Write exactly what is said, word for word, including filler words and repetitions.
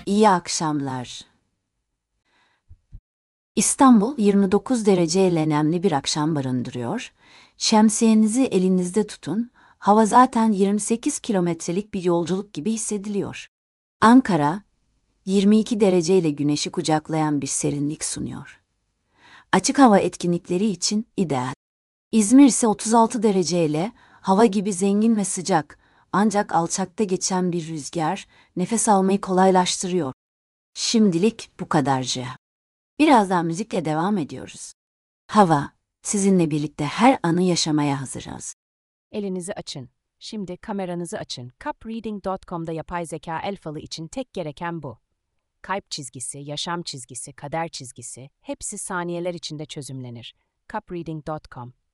İyi akşamlar. İstanbul yirmi dokuz dereceyle nemli bir akşam barındırıyor. Şemsiyenizi elinizde tutun. Hava zaten yirmi sekiz kilometrelik bir yolculuk gibi hissediliyor. Ankara yirmi iki dereceyle güneşi kucaklayan bir serinlik sunuyor. Açık hava etkinlikleri için ideal. İzmir ise otuz altı dereceyle hava gibi zengin ve sıcak, ancak alçakta geçen bir rüzgar nefes almayı kolaylaştırıyor. Şimdilik bu kadarcık. Birazdan müzikle devam ediyoruz. Hava, sizinle birlikte her anı yaşamaya hazırız. Elinizi açın. Şimdi kameranızı açın. cupreading nokta com'da yapay zeka el falı için tek gereken bu. Kalp çizgisi, yaşam çizgisi, kader çizgisi hepsi saniyeler içinde çözümlenir. cupreading nokta com